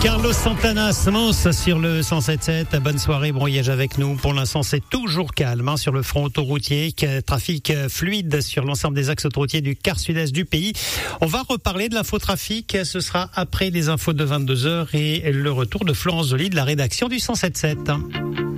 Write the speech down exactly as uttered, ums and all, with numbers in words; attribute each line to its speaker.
Speaker 1: Carlos Santana, Mons sur le cent sept sept. Bonne soirée, bon voyage avec nous. Pour l'instant, c'est toujours calme hein, sur le front autoroutier. Trafic fluide sur l'ensemble des axes autoroutiers du quart sud-est du pays. On va reparler de l'infotrafic. Ce sera après les infos de vingt-deux heures et le retour de Florence Joly de la rédaction du cent sept sept.